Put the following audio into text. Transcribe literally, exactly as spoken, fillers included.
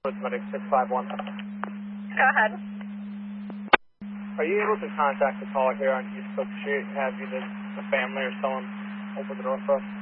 Medic six five one. Go ahead. Are you able to contact the caller here on East Cook Street and have either the family or someone open the door for us?